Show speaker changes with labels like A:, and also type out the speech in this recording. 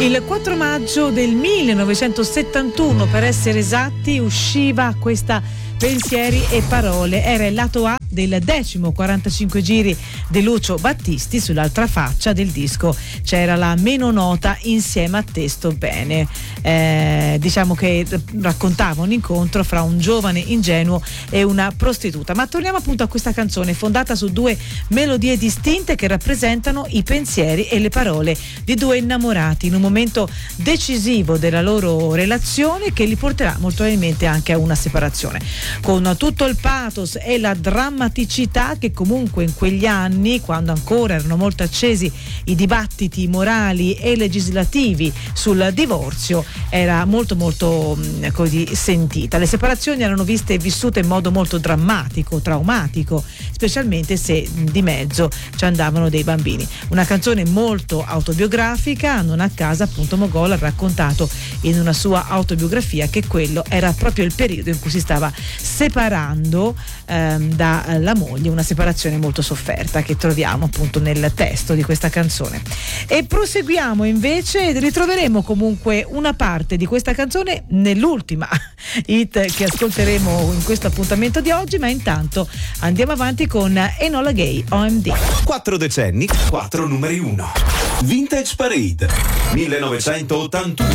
A: Il 4 maggio del 1971, per essere esatti, usciva questa Pensieri e parole. Era il lato A del 10° 45 giri di Lucio Battisti. Sull'altra faccia del disco c'era la meno nota Insieme a te sto bene. Diciamo che raccontava un incontro fra un giovane ingenuo e una prostituta. Ma torniamo appunto a questa canzone, fondata su due melodie distinte che rappresentano i pensieri e le parole di due innamorati in un momento decisivo della loro relazione, che li porterà molto probabilmente anche a una separazione. Con tutto il pathos e la drammaticità che comunque in quegli anni, quando ancora erano molto accesi i dibattiti morali e legislativi sul divorzio, era molto così sentita. Le separazioni erano viste e vissute in modo molto drammatico, traumatico, specialmente se di mezzo ci andavano dei bambini. Una canzone molto autobiografica. Non a caso appunto Mogol ha raccontato in una sua autobiografia che quello era proprio il periodo in cui si stava separando dalla moglie, una separazione molto sofferta che troviamo appunto nel testo di questa canzone. E proseguiamo invece, ritroveremo comunque una parte di questa canzone nell'ultima hit che ascolteremo in questo appuntamento di oggi, ma intanto andiamo avanti con Enola Gay, OMD.
B: 4 decenni, 4 numeri 1. Vintage Parade 1981.